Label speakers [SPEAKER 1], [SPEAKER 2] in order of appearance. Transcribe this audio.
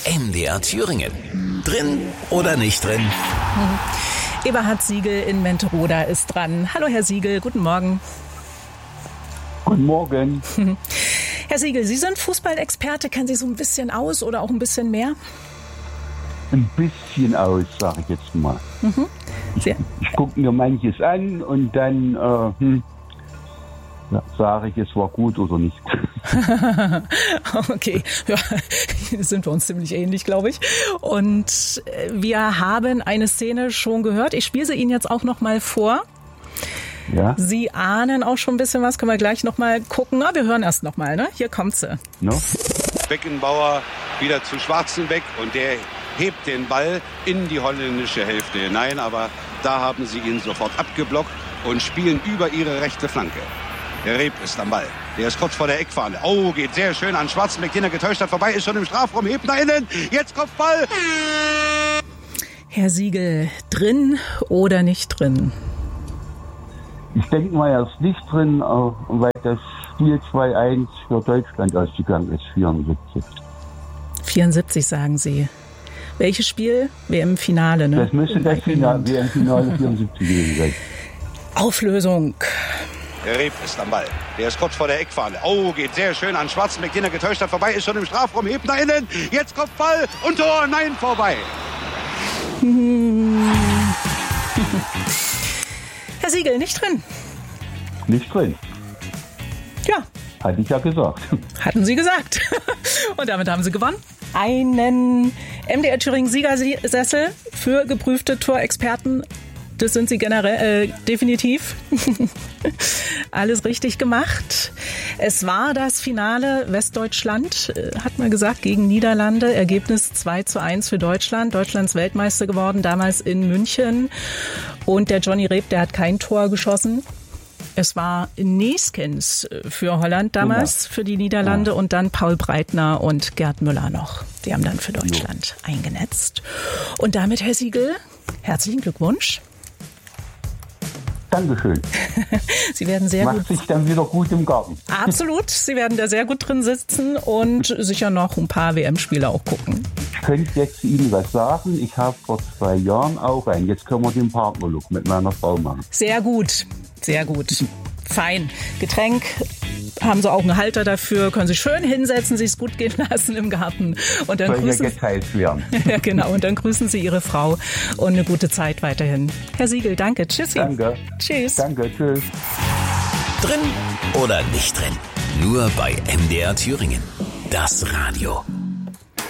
[SPEAKER 1] MDR Thüringen. Drin oder nicht drin?
[SPEAKER 2] Eberhard Siegel in Menteroda ist dran. Hallo Herr Siegel, guten Morgen.
[SPEAKER 3] Guten Morgen.
[SPEAKER 2] Herr Siegel, Sie sind Fußballexperte. Kennen Sie so ein bisschen aus oder auch ein bisschen mehr?
[SPEAKER 3] Ein bisschen aus, sage ich jetzt mal. Ich gucke mir manches an und dann sage ich, es war gut oder nicht.
[SPEAKER 2] Okay, ja, sind wir uns ziemlich ähnlich, glaube ich. Und wir haben eine Szene schon gehört. Ich spiele sie Ihnen jetzt auch noch mal vor.
[SPEAKER 3] Ja?
[SPEAKER 2] Sie ahnen auch schon ein bisschen was. Können wir gleich noch mal gucken. Na, wir hören erst noch mal, ne? Hier kommt sie.
[SPEAKER 3] No?
[SPEAKER 4] Beckenbauer wieder zu Schwarzenbeck und der hebt den Ball in die holländische Hälfte hinein. Aber da haben sie ihn sofort abgeblockt und spielen über ihre rechte Flanke. Der Reeb ist am Ball. Der ist kurz vor der Eckfahne. Oh, geht sehr schön an Schwarzenbeck, den er getäuscht hat. Vorbei, ist schon im Strafraum, hebt nach innen. Jetzt Kopfball.
[SPEAKER 2] Herr Siegel, drin oder nicht drin?
[SPEAKER 3] Ich denke mal, er ist nicht drin, weil das Spiel 2-1 für Deutschland ausgegangen ist, 74.
[SPEAKER 2] 74 sagen Sie. Welches Spiel? WM-Finale, ne?
[SPEAKER 3] Das müsste das WM-Finale 74 gewesen sein.
[SPEAKER 2] Auflösung.
[SPEAKER 4] Der Reeb ist am Ball. Der ist kurz vor der Eckfahne. Oh, geht sehr schön an Schwarzenbeck, den er getäuscht hat. Vorbei, ist schon im Strafraum, hebt nach innen. Jetzt Kopfball und Tor. Nein, vorbei.
[SPEAKER 2] Herr Siegel, nicht drin.
[SPEAKER 3] Nicht drin.
[SPEAKER 2] Ja.
[SPEAKER 3] Hatte ich ja gesagt.
[SPEAKER 2] Hatten Sie gesagt. Und damit haben Sie gewonnen. Einen MDR Thüringen Siegersessel für geprüfte Torexperten. Das sind Sie generell definitiv. Alles richtig gemacht. Es war das Finale Westdeutschland, hat man gesagt, gegen Niederlande. Ergebnis 2:1 für Deutschland. Deutschlands Weltmeister geworden, damals in München. Und der Johnny Reeb, der hat kein Tor geschossen. Es war Neeskens für Holland damals, für die Niederlande und dann Paul Breitner und Gerd Müller noch. Die haben dann für Deutschland eingenetzt. Und damit, Herr Siegel, herzlichen Glückwunsch.
[SPEAKER 3] Dankeschön.
[SPEAKER 2] Sie werden sehr
[SPEAKER 3] Macht sich dann wieder gut im Garten.
[SPEAKER 2] Absolut. Sie werden da sehr gut drin sitzen und sicher noch ein paar WM-Spiele auch gucken.
[SPEAKER 3] Ich könnte jetzt Ihnen was sagen. Ich habe vor 2 Jahren auch einen. Jetzt können wir den Partnerlook mit meiner Frau machen.
[SPEAKER 2] Sehr gut. Sehr gut. Fein. Getränk haben Sie auch einen Halter dafür, können Sie schön hinsetzen, sich es gut gehen lassen im Garten. Und dann
[SPEAKER 3] soll ja geteilt werden.
[SPEAKER 2] Ja, genau. Und dann grüßen Sie Ihre Frau und eine gute Zeit weiterhin. Herr Siegel, danke. Tschüssi.
[SPEAKER 3] Danke.
[SPEAKER 2] Tschüss.
[SPEAKER 3] Danke, tschüss.
[SPEAKER 1] Drin oder nicht drin? Nur bei MDR Thüringen. Das Radio.